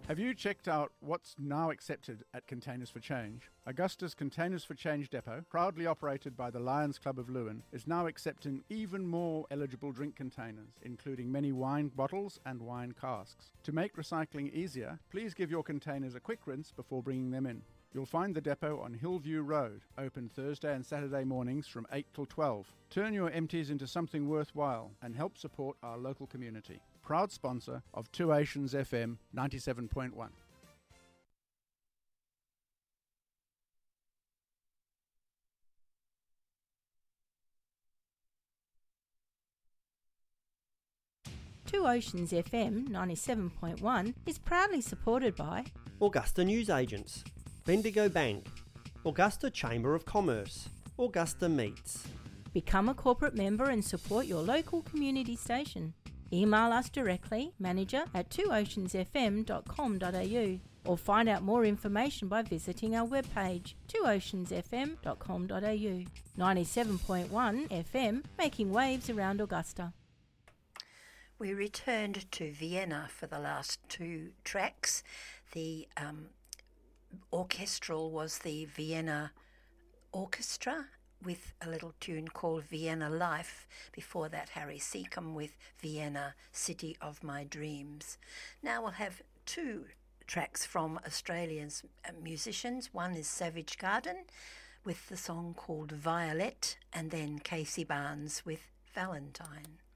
Have you checked out what's now accepted at Containers for Change? Augusta's Containers for Change depot, proudly operated by the Lions Club of Lewin, is now accepting even more eligible drink containers, including many wine bottles and wine casks. To make recycling easier, please give your containers a quick rinse before bringing them in. You'll find the depot on Hillview Road, open Thursday and Saturday mornings from 8 till 12. Turn your empties into something worthwhile and help support our local community. Proud sponsor of Two Oceans FM 97.1. Two Oceans FM 97.1 is proudly supported by Augusta Newsagents, Bendigo Bank, Augusta Chamber of Commerce, Augusta Meats. Become a corporate member and support your local community station. Email us directly, manager@twooceansfm.com.au, or find out more information by visiting our webpage, twooceansfm.com.au. 97.1 FM, making waves around Augusta. We returned to Vienna for the last two tracks. The orchestral was the Vienna Orchestra with a little tune called Vienna Life. Before that, Harry Seacombe with Vienna, City of My Dreams. Now we'll have two tracks from Australian musicians. One is Savage Garden with the song called Violet, and then Casey Barnes with Valentine.